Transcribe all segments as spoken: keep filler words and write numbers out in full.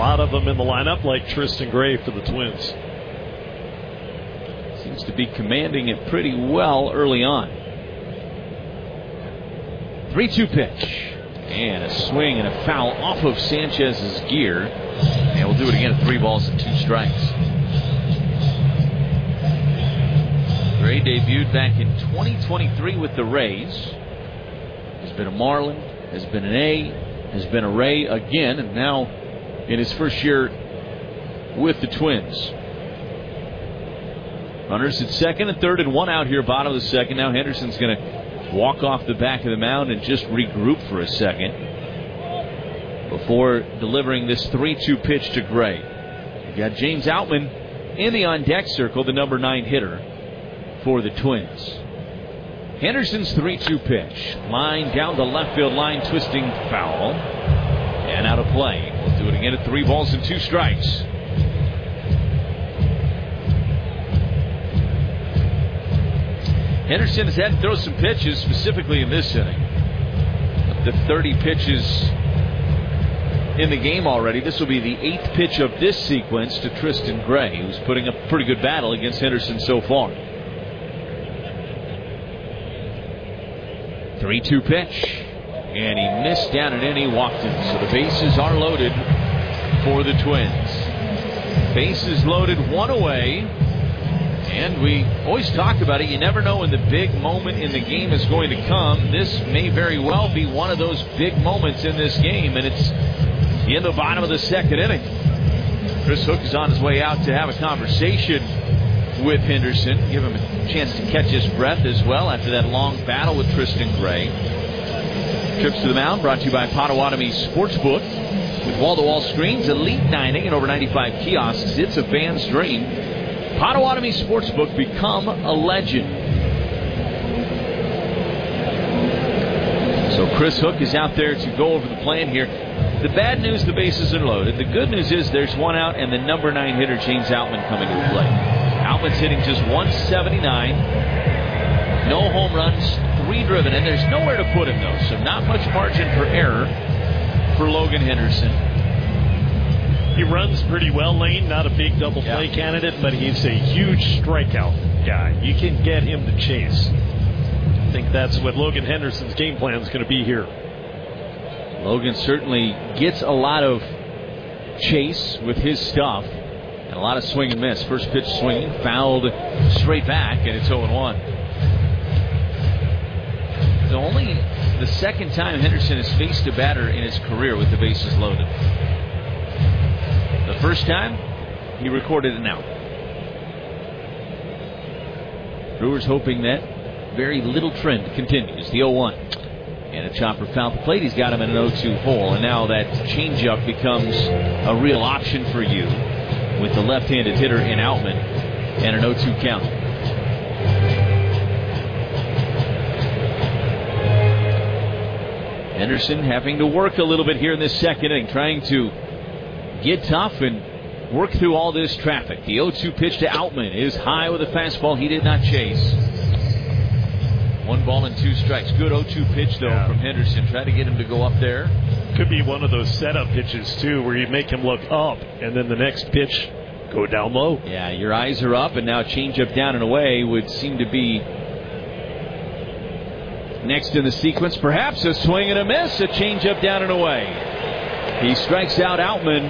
lot of them in the lineup, like Tristan Gray for the Twins. Seems to be commanding it pretty well early on. three two pitch. And a swing and a foul off of Sanchez's gear. And we'll do it again at three balls and two strikes. Gray debuted back in twenty twenty-three with the Rays. Has been a Marlin, has been an A, has been a Ray again, and now in his first year with the Twins. Runners at second and third and one out here, bottom of the second. Now Henderson's going to walk off the back of the mound and just regroup for a second before delivering this three two pitch to Gray. You got James Outman in the on-deck circle, the number nine hitter for the Twins. Henderson's three two pitch. Line down the left field line, twisting foul. And out of play. We'll do it again at three balls and two strikes. Henderson has had to throw some pitches, specifically in this inning. Up to thirty pitches in the game already. This will be the eighth pitch of this sequence to Tristan Gray, who's putting up a pretty good battle against Henderson so far. three two pitch. And he missed down and in, he walked in. So the bases are loaded for the Twins. Bases loaded, one away. And we always talk about it. You never know when the big moment in the game is going to come. This may very well be one of those big moments in this game. And it's in the bottom of the second inning. Chris Hook is on his way out to have a conversation with Henderson. Give him a chance to catch his breath as well after that long battle with Tristan Gray. Trips to the mound brought to you by Potawatomi Sportsbook. With wall-to-wall screens, elite dining, and over ninety-five kiosks, it's a fan's dream. Potawatomi Sportsbook, become a legend. So Chris Hook is out there to go over the plan here. The bad news, the bases are loaded. The good news is there's one out, and the number nine hitter, James Outman, coming to play. Outman's hitting just one seventy-nine. No home runs, three driven, and there's nowhere to put him, though. So not much margin for error for Logan Henderson. He runs pretty well, Lane. Not a big double play yeah. candidate, but he's a huge strikeout guy. You can get him to chase. I think that's what Logan Henderson's game plan is going to be here. Logan certainly gets a lot of chase with his stuff and a lot of swing and miss. First pitch swinging, fouled straight back, and it's oh one. It's only the second time Henderson has faced a batter in his career with the bases loaded. The first time, he recorded an out. Brewers hoping that very little trend continues. The oh one. And a chopper fouled the plate. He's got him in an oh two hole. And now that changeup becomes a real option for you with the left-handed hitter in Outman and an oh two count. Henderson having to work a little bit here in this second inning, trying to get tough and work through all this traffic. The oh two pitch to Outman is high with a fastball he did not chase. One ball and two strikes. Good oh two pitch, though, yeah. from Henderson. Try to get him to go up there. Could be one of those setup pitches, too, where you make him look up, and then the next pitch go down low. Yeah, your eyes are up, and now changeup down and away would seem to be next in the sequence. Perhaps a swing and a miss, a changeup down and away. He strikes out Outman.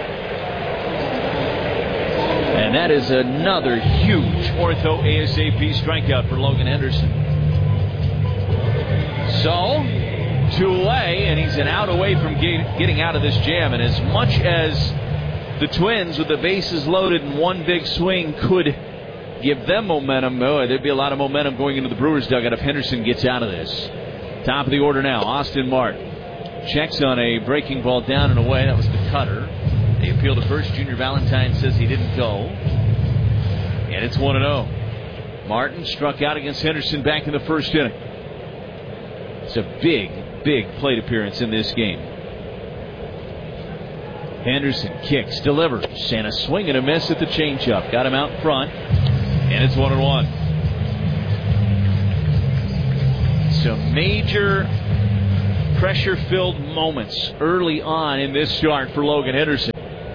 And that is another huge ortho ASAP strikeout for Logan Henderson. So, two away, and he's an out away from get, getting out of this jam. And as much as the Twins, with the bases loaded and one big swing, could give them momentum, oh, there'd be a lot of momentum going into the Brewers dugout if Henderson gets out of this. Top of the order now, Austin Mart checks on a breaking ball down and away. That was the cutter. They appeal to first. Junior Valentine says he didn't go. And it's one and oh. Martin struck out against Henderson back in the first inning. It's a big, big plate appearance in this game. Henderson kicks, delivers, and a swing and a miss at the changeup. Got him out in front, and it's one and one. Some major pressure-filled moments early on in this start for Logan Henderson.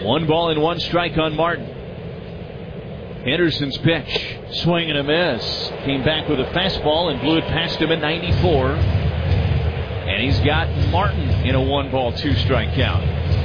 One ball and one strike on Martin. Henderson's pitch. Swing and a miss. Came back with a fastball and blew it past him at ninety-four. And he's got Martin in a one ball, two strike count.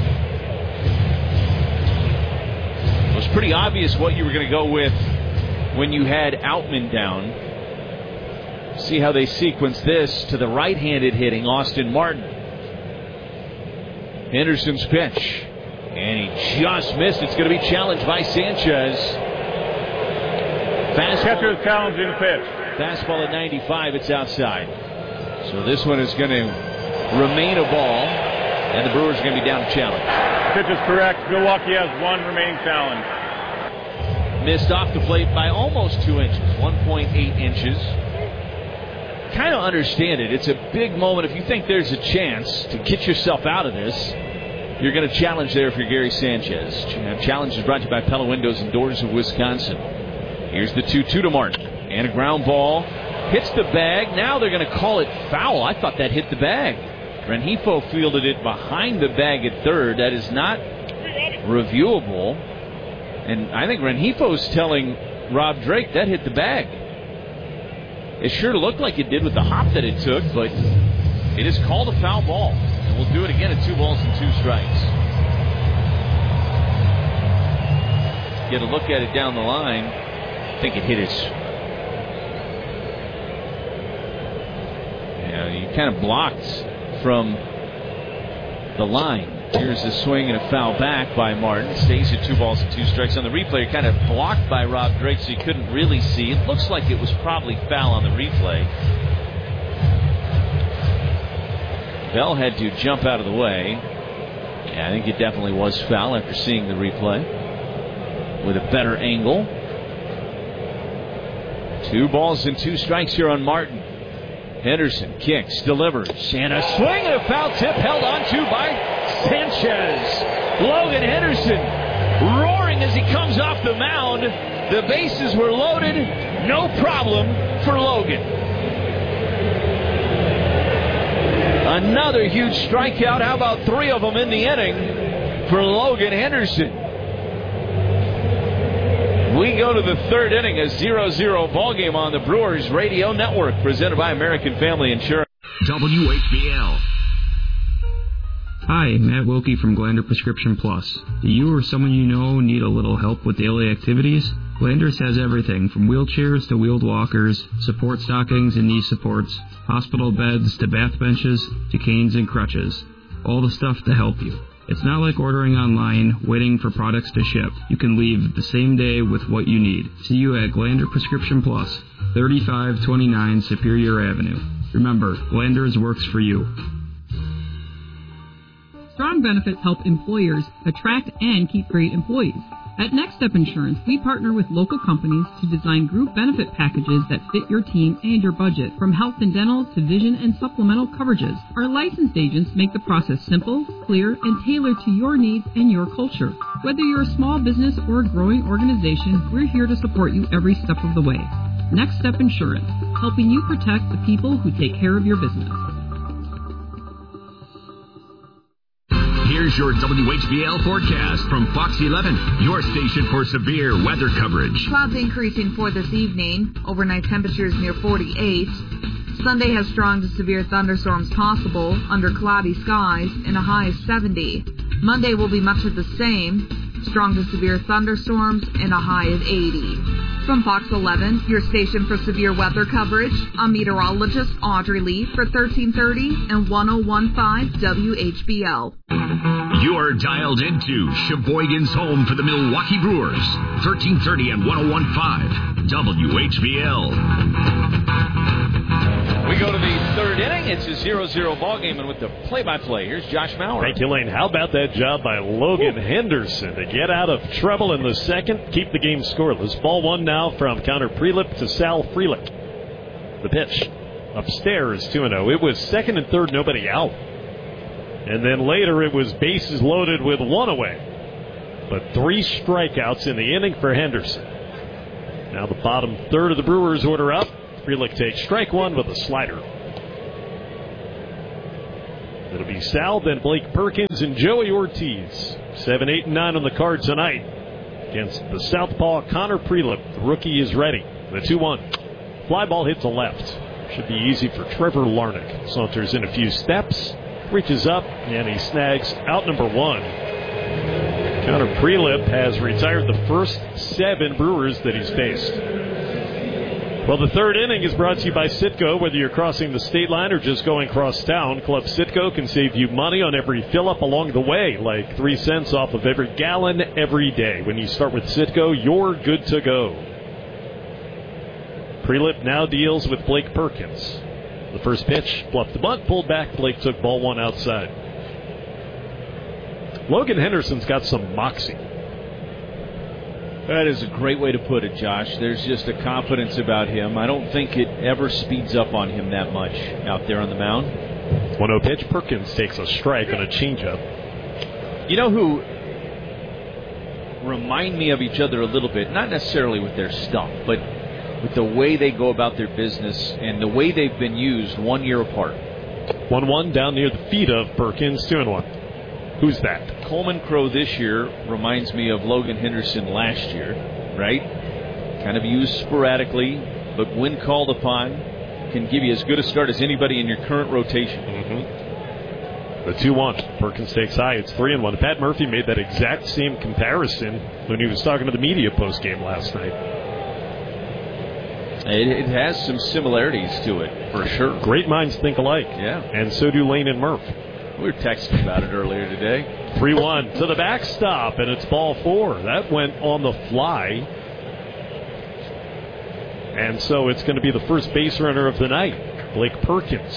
It was pretty obvious what you were going to go with when you had Outman down. See how they sequence this to the right-handed hitting Austin Martin. Henderson's pitch. And he just missed. It's going to be challenged by Sanchez. Fastball. Catcher is challenging the pitch. Fastball at ninety-five. It's outside. So this one is going to remain a ball. And the Brewers are going to be down to challenge. Pitch is correct. Milwaukee has one remaining challenge. Missed off the plate by almost two inches. one point eight inches. Kind of understand it. It's a big moment. If you think there's a chance to get yourself out of this, you're going to challenge there for Gary Sanchez. Challenge is brought to you by Pella Windows and Doors of Wisconsin. Here's the two two to Martin. And a ground ball. Hits the bag. Now they're going to call it foul. I thought that hit the bag. Rengifo fielded it behind the bag at third. That is not reviewable. And I think Rengifo's telling Rob Drake that hit the bag. It sure looked like it did with the hop that it took, but it is called a foul ball. And we'll do it again at two balls and two strikes. Get a look at it down the line. I think it hit his... Yeah, he kind of blocked from the line. Here's a swing and a foul back by Martin. Stays at two balls and two strikes. On the replay, kind of blocked by Rob Drake, so you couldn't really see. It looks like it was probably foul on the replay. Bell had to jump out of the way. Yeah, I think it definitely was foul after seeing the replay. With a better angle. Two balls and two strikes here on Martin. Henderson kicks, delivers, and a swing and a foul tip held on to by Sanchez. Logan Henderson roaring as he comes off the mound. The bases were loaded. No problem for Logan. Another huge strikeout. How about three of them in the inning for Logan Henderson? We go to the third inning, a zero zero ball game on the Brewers Radio Network, presented by American Family Insurance. W H B L. Hi, Matt Wilkie from Glander Prescription Plus. Do you or someone you know need a little help with daily activities? Glanders has everything from wheelchairs to wheeled walkers, support stockings and knee supports, hospital beds to bath benches to canes and crutches. All the stuff to help you. It's not like ordering online, waiting for products to ship. You can leave the same day with what you need. See you at Glander Prescription Plus, thirty-five twenty-nine Superior Avenue. Remember, Glanders works for you. Strong benefits help employers attract and keep great employees. At Next Step Insurance, we partner with local companies to design group benefit packages that fit your team and your budget, from health and dental to vision and supplemental coverages. Our licensed agents make the process simple, clear, and tailored to your needs and your culture. Whether you're a small business or a growing organization, we're here to support you every step of the way. Next Step Insurance, helping you protect the people who take care of your business. Here's your W H B L forecast from Fox eleven, your station for severe weather coverage. Clouds increasing for this evening. Overnight temperatures near forty-eight. Sunday has strong to severe thunderstorms possible under cloudy skies and a high of seventy. Monday will be much of the same. Strong to severe thunderstorms and a high of eighty. From Fox eleven, your station for severe weather coverage, I'm meteorologist Audrey Lee for thirteen thirty and ten fifteen W H B L. You're dialed into Sheboygan's home for the Milwaukee Brewers, thirteen thirty and ten fifteen W H B L. We go to the third inning. It's a zero zero ball game, and with the play-by-play, here's Josh Maurer. Thank you, Lane. How about that job by Logan Henderson to get out of trouble in the second, keep the game scoreless. Ball one now from Connor Prelip to Sal Frelick. The pitch upstairs, two and oh. It was second and third, nobody out. And then later it was bases loaded with one away. But three strikeouts in the inning for Henderson. Now the bottom third of the Brewers order up. Frelick takes strike one with a slider. The It'll be Sal, then Blake Perkins and Joey Ortiz. seven, eight, and nine on the card tonight against the Southpaw Connor Prelip. The rookie is ready. The two one. Fly ball hits the left. Should be easy for Trevor Larnach. Saunters in a few steps, reaches up, and he snags out number one. Connor Prelip has retired the first seven Brewers that he's faced. Well, the third inning is brought to you by Citgo. Whether you're crossing the state line or just going cross town, Club Citgo can save you money on every fill-up along the way, like three cents off of every gallon every day. When you start with Citgo, you're good to go. Prelip now deals with Blake Perkins. The first pitch, bluffed the bunt, pulled back. Blake took ball one outside. Logan Henderson's got some moxie. That is a great way to put it, Josh. There's just a confidence about him. I don't think it ever speeds up on him that much out there on the mound. one oh pitch, Perkins takes a strike on a changeup. You know who remind me of each other a little bit, not necessarily with their stuff, but with the way they go about their business and the way they've been used one year apart. one one down near the feet of Perkins, two and one. Who's that? Coleman Crow this year reminds me of Logan Henderson last year, right? Kind of used sporadically, but when called upon, can give you as good a start as anybody in your current rotation. Mm-hmm. The two one. Perkins takes high. It's three and one. Pat Murphy made that exact same comparison when he was talking to the media postgame last night. It, it has some similarities to it, for sure. Great minds think alike. Yeah. And so do Lane and Murph. We were texting about it earlier today. three one to the backstop, and it's ball four. That went on the fly. And so it's going to be the first base runner of the night, Blake Perkins.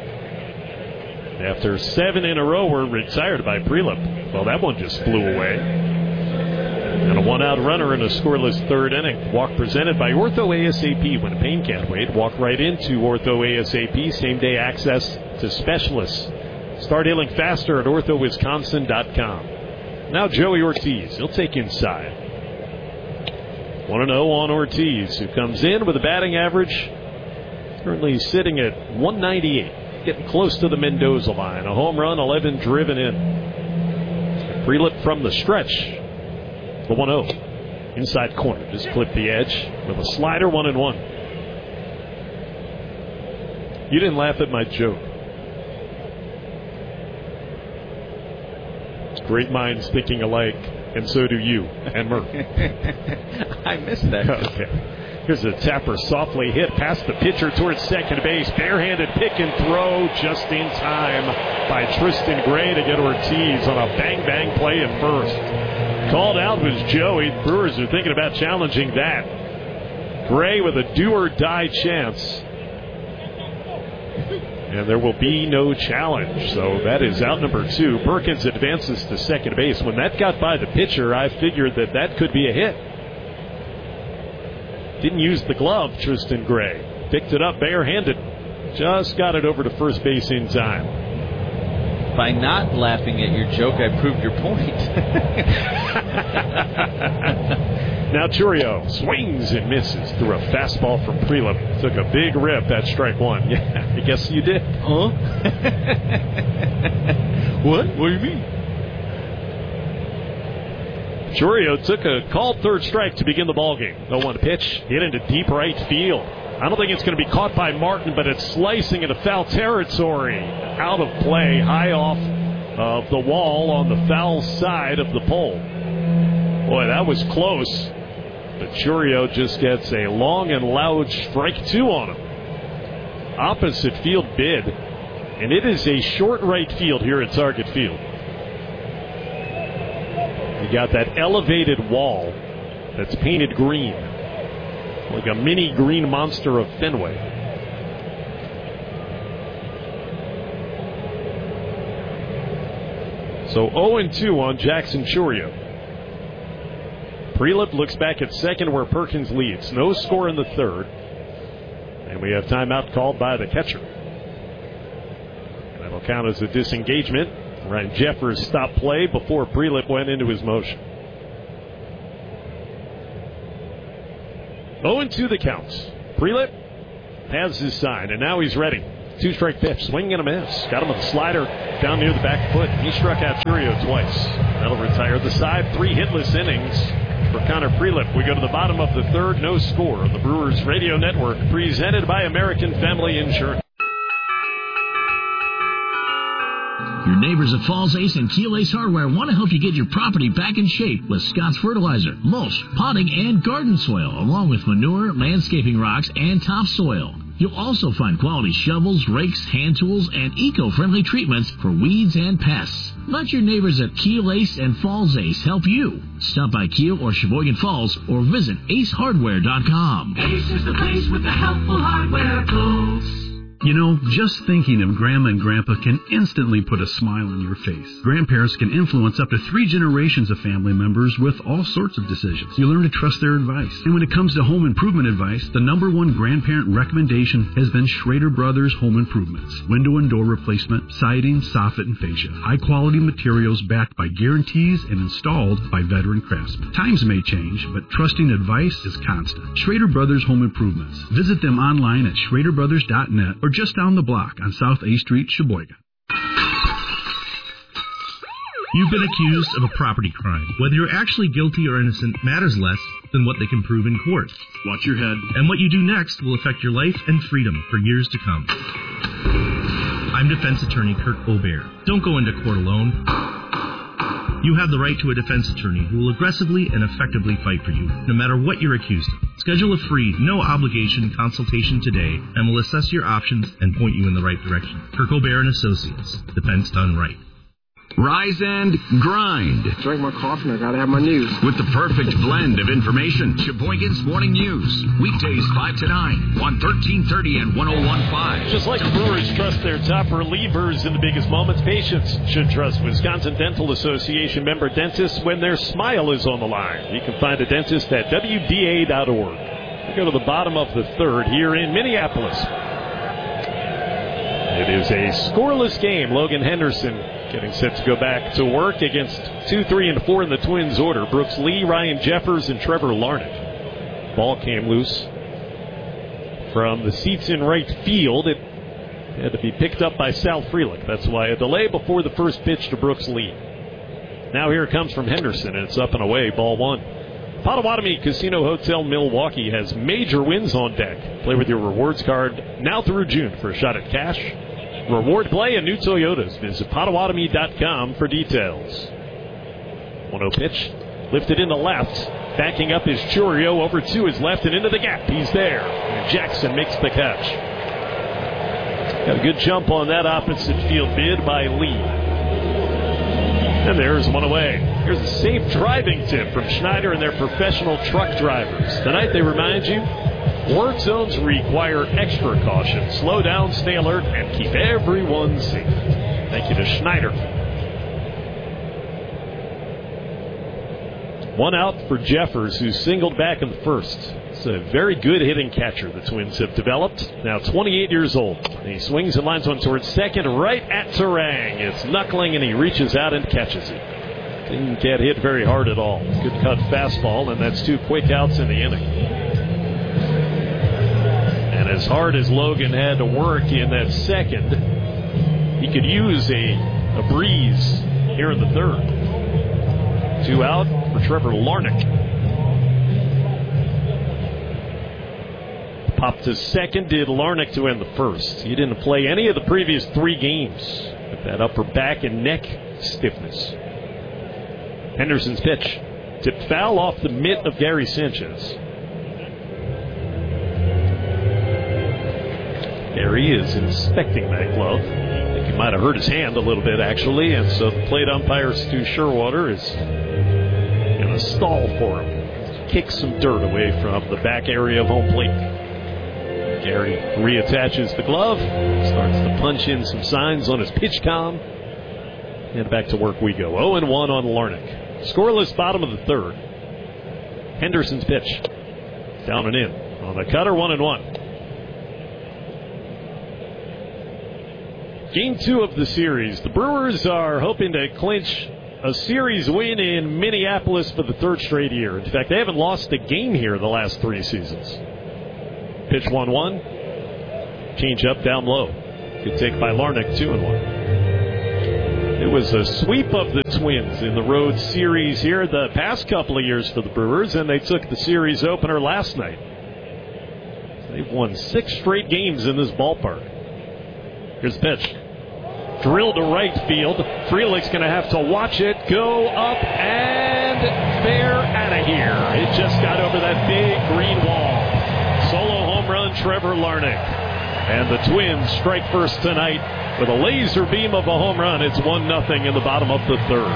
After seven in a row were retired by Prelip. Well, that one just flew away. And a one-out runner in a scoreless third inning. Walk presented by Ortho ASAP. When pain can't wait, walk right into Ortho ASAP. Same-day access to specialists. Start healing faster at ortho wisconsin dot com. Now Joey Ortiz. He'll take inside. one and oh on Ortiz, who comes in with a batting average currently sitting at one ninety-eight. Getting close to the Mendoza line. A home run, eleven driven in. Prelip from the stretch. The one oh. Inside corner. Just clipped the edge with a slider, one and one. You didn't laugh at my joke. Great minds thinking alike, and so do you, and Murph. I missed that. Okay. Here's a tapper softly hit past the pitcher towards second base. Barehanded pick and throw just in time by Tristan Gray to get Ortiz on a bang-bang play at first. Called out was Joey. Brewers are thinking about challenging that. Gray with a do-or-die chance. And there will be no challenge. So that is out number two. Perkins advances to second base. When that got by the pitcher, I figured that that could be a hit. Didn't use the glove, Tristan Gray. Picked it up barehanded. Just got it over to first base in time. By not laughing at your joke, I proved your point. Now Churio swings and misses through a fastball from Prelip. Took a big rip at strike one. Yeah, I guess you did. Huh? What? What do you mean? Churio took a called third strike to begin the ballgame. oh one pitch, hit into deep right field. I don't think it's going to be caught by Martin, but it's slicing into foul territory. Out of play, high off of the wall on the foul side of the pole. Boy, that was close. But Churio just gets a long and loud strike two on him. Opposite field bid. And it is a short right field here at Target Field. You got that elevated wall that's painted green. Like a mini green monster of Fenway. So oh and two on Jackson Churio. Prelip looks back at second where Perkins leads. No score in the third. And we have timeout called by the catcher. That'll count as a disengagement. Ryan Jeffers stopped play before Prelip went into his motion. oh and two the counts. Prelip has his sign, and now he's ready. Two strike pitch, swing and a miss. Got him with a slider down near the back foot. He struck out Churio twice. That'll retire the side. Three hitless innings for Connor Prelip. We go to the bottom of the third. No score on the Brewers Radio Network, presented by American Family Insurance. Your neighbors at Falls Ace and Keel Ace Hardware want to help you get your property back in shape with Scott's Fertilizer, mulch, potting, and garden soil, along with manure, landscaping rocks, and topsoil. You'll also find quality shovels, rakes, hand tools, and eco-friendly treatments for weeds and pests. Let your neighbors at Keel Ace and Falls Ace help you. Stop by Keel or Sheboygan Falls or visit ace hardware dot com. Ace is the place with the helpful hardware, folks. You know, just thinking of Grandma and Grandpa can instantly put a smile on your face. Grandparents can influence up to three generations of family members with all sorts of decisions. You learn to trust their advice. And when it comes to home improvement advice, the number one grandparent recommendation has been Schrader Brothers Home Improvements. Window and door replacement, siding, soffit, and fascia. High-quality materials backed by guarantees and installed by veteran craftsmen. Times may change, but trusting advice is constant. Schrader Brothers Home Improvements. Visit them online at schrader brothers dot net or just down the block on South A Street, Sheboygan. You've been accused of a property crime. Whether you're actually guilty or innocent matters less than what they can prove in court. Watch your head. And what you do next will affect your life and freedom for years to come. I'm defense attorney Kurt Colbert. Don't go into court alone. You have the right to a defense attorney who will aggressively and effectively fight for you, no matter what you're accused of. Schedule a free, no-obligation consultation today, and we'll assess your options and point you in the right direction. Kurt Colbert and Associates. Defense done right. Rise and grind. Drink my coffee and I gotta have my news. With the perfect blend of information. Sheboygan's Morning News. Weekdays five to nine on thirteen thirty and one oh one point five. Just like the Brewers trust their top relievers in the biggest moments, patients should trust Wisconsin Dental Association member dentists when their smile is on the line. You can find a dentist at W D A dot org. We go to the bottom of the third here in Minneapolis. It is a scoreless game. Logan Henderson getting set to go back to work against two, three, and four in the Twins order. Brooks Lee, Ryan Jeffers, and Trevor Larnach. Ball came loose from the seats in right field. It had to be picked up by Sal Frelick. That's why a delay before the first pitch to Brooks Lee. Now here it comes from Henderson, and it's up and away, ball one. Potawatomi Casino Hotel Milwaukee has major wins on deck. Play with your rewards card now through June for a shot at cash, reward play, and new Toyotas. Visit Potawatomi dot com for details. one oh pitch. Lifted in the left. Backing up is Churio over to his left and into the gap. He's there. And Jackson makes the catch. Got a good jump on that opposite field bid by Lee. And there's one away. Here's a safe driving tip from Schneider and their professional truck drivers. Tonight they remind you, work zones require extra caution. Slow down, stay alert, and keep everyone safe. Thank you to Schneider. One out for Jeffers, who singled back in the first. It's a very good hitting catcher the Twins have developed. Now twenty-eight years old. He swings and lines one towards second, right at Terang. It's knuckling, and he reaches out and catches it. Didn't get hit very hard at all. Good cut fastball, and that's two quick outs in the inning. And as hard as Logan had to work in that second, he could use a, a breeze here in the third. Two out for Trevor Larnach. Popped to second, did Larnach to end the first. He didn't play any of the previous three games with that upper back and neck stiffness. Henderson's pitch tipped foul off the mitt of Gary Sanchez. Gary is inspecting that glove. I think he might have hurt his hand a little bit, actually, and so the plate umpire, Stu Sherwater, is in a stall for him. Kick some dirt away from the back area of home plate. Gary reattaches the glove, starts to punch in some signs on his pitch com, and back to work we go. oh and one on Larnach. Scoreless bottom of the third. Henderson's pitch. Down and in. On the cutter, one and one. Game two of the series. The Brewers are hoping to clinch a series win in Minneapolis for the third straight year. In fact, they haven't lost a game here the last three seasons. Pitch one one. Change up down low. Good take by Larnach, two and one. It was a sweep of the Twins in the road series here the past couple of years for the Brewers, and they took the series opener last night. They've won six straight games in this ballpark. Here's the pitch. Drilled to right field. Frelick's going to have to watch it go up and fair out of here. It just got over that big green wall. Solo home run, Trevor Larnach. And the Twins strike first tonight with a laser beam of a home run. It's one nothing in the bottom of the third.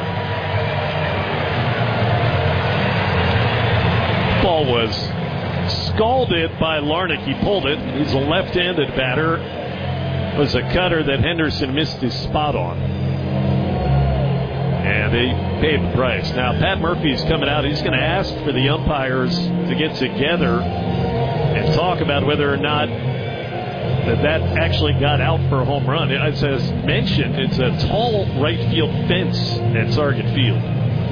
Ball was scalded by Larnach. He pulled it. He's a left-handed batter. It was a cutter that Henderson missed his spot on. And he paid the price. Now, Pat Murphy's coming out. He's going to ask for the umpires to get together and talk about whether or not that that actually got out for a home run. As mentioned, it's a tall right field fence at Sargent Field.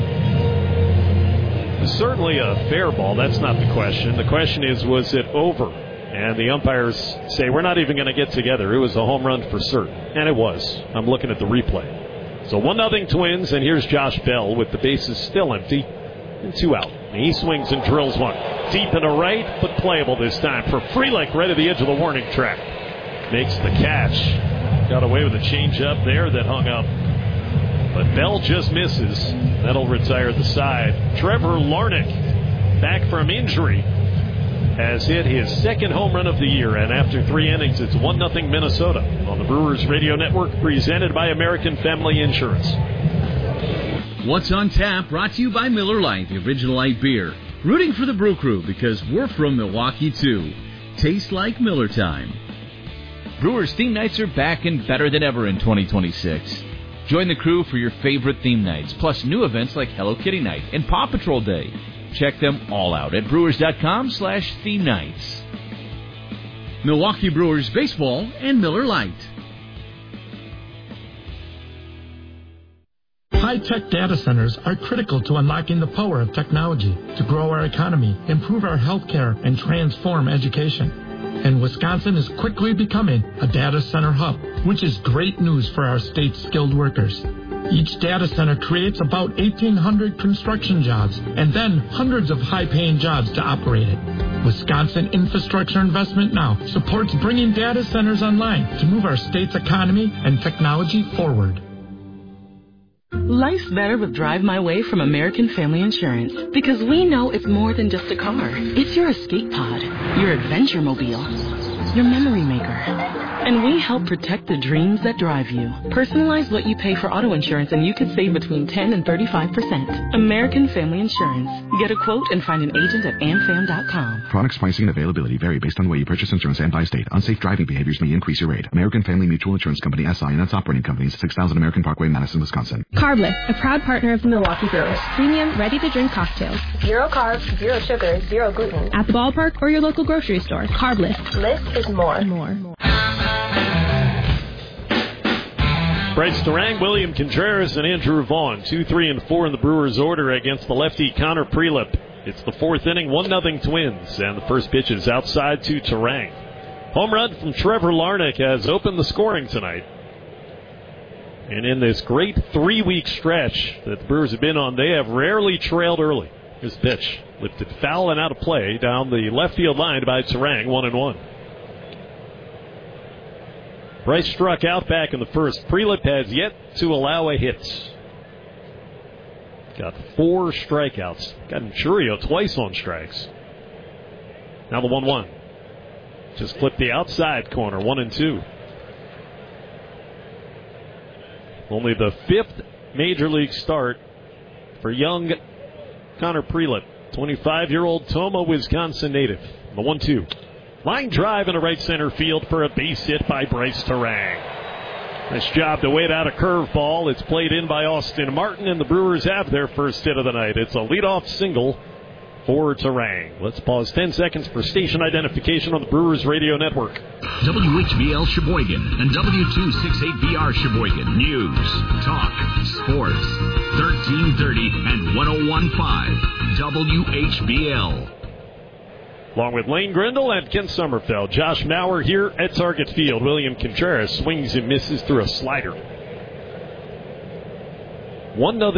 It's certainly a fair ball. That's not the question. The question is, was it over? And the umpires say, we're not even going to get together. It was a home run for certain. And it was. I'm looking at the replay. So one nothing Twins, and here's Josh Bell with the bases still empty and two out. And he swings and drills one. Deep into right, but playable this time for Frelick right at the edge of the warning track. Makes the catch. Got away with a changeup there that hung up. But Bell just misses. That'll retire the side. Trevor Larnach, back from injury, has hit his second home run of the year. And after three innings, it's one nothing Minnesota on the Brewers Radio Network, presented by American Family Insurance. What's on Tap, brought to you by Miller Lite, the original light beer. Rooting for the Brew Crew because we're from Milwaukee, too. Tastes like Miller time. Brewers theme nights are back and better than ever in twenty twenty-six. Join the crew for your favorite theme nights, plus new events like Hello Kitty Night and Paw Patrol Day. Check them all out at brewers.com slash theme nights. Milwaukee Brewers Baseball and Miller Lite. High-tech data centers are critical to unlocking the power of technology to grow our economy, improve our healthcare, and transform education. And Wisconsin is quickly becoming a data center hub, which is great news for our state's skilled workers. Each data center creates about eighteen hundred construction jobs and then hundreds of high-paying jobs to operate it. Wisconsin Infrastructure Investment Now supports bringing data centers online to move our state's economy and technology forward. Life's better with Drive My Way from American Family Insurance, because we know it's more than just a car. It's your escape pod, your adventure mobile, your memory maker. And we help protect the dreams that drive you. Personalize what you pay for auto insurance and you could save between ten and thirty-five percent. American Family Insurance. Get a quote and find an agent at amfam dot com. Products, pricing, and availability vary based on the way you purchase insurance and by state. Unsafe driving behaviors may increase your rate. American Family Mutual Insurance Company, S I and its operating companies, six thousand American Parkway, Madison, Wisconsin. Carbliss, a proud partner of the Milwaukee Brewers. Premium, ready-to-drink cocktails. Zero carbs, zero sugar, zero gluten. At the ballpark or your local grocery store. Carbliss. Bliss is more. More. Bryce Terang, William Contreras, and Andrew Vaughn. Two, three, and four in the Brewers' order against the lefty Connor Prelip. It's the fourth inning, one nothing Twins, and the first pitch is outside to Terang. Home run from Trevor Larnach has opened the scoring tonight. And in this great three-week stretch that the Brewers have been on, they have rarely trailed early. His pitch lifted foul and out of play down the left field line by Terang, one and one. Bryce struck out back in the first. Prelip has yet to allow a hit. Got four strikeouts. Got Churio twice on strikes. Now the one one. Just clipped the outside corner, one and two. Only the fifth major league start for young Connor Prelip, twenty-five-year-old Tomah, Wisconsin native. The one two. Line drive into right center field for a base hit by Bryce Terang. Nice job to wait out a curveball. It's played in by Austin Martin, and the Brewers have their first hit of the night. It's a leadoff single for Terang. Let's pause ten seconds for station identification on the Brewers Radio Network. W H B L Sheboygan and W two sixty-eight B R Sheboygan. News, talk, sports. thirteen thirty and one oh one point five W H B L. Along with Lane Grindle and Ken Sommerfeld, Josh Maurer here at Target Field. William Contreras swings and misses through a slider. One nothing.